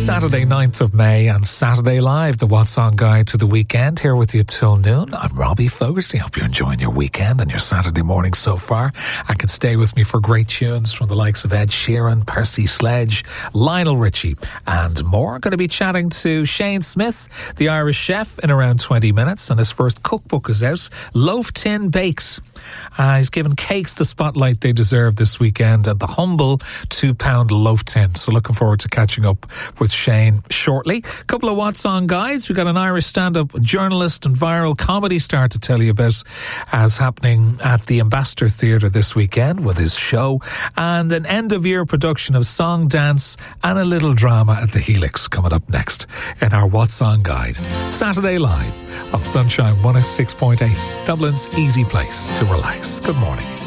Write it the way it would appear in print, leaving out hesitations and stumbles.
Saturday 9th of May and Saturday Live, the What's On Guide to the weekend, here with you till noon. I'm Robbie Fogarty. Hope you're enjoying your weekend and your Saturday morning so far. And can stay with me for great tunes from the likes of Ed Sheeran, Percy Sledge, Lionel Richie and more. Going to be chatting to Shane Smith, the Irish chef, in around 20 minutes, and his first cookbook is out, Loaf Tin Bakes. He's given cakes the spotlight they deserve this weekend at the humble £2 loaf tin. So looking forward to catching up with Shane shortly. A couple of What's On guides. We've got an Irish stand-up journalist and viral comedy star to tell you about, as happening at the Ambassador Theatre this weekend with his show, and an end-of-year production of Song, Dance and a little drama at the Helix coming up next in our What's On guide. Saturday Live on Sunshine 106.8, Dublin's easy place to relax. Good morning.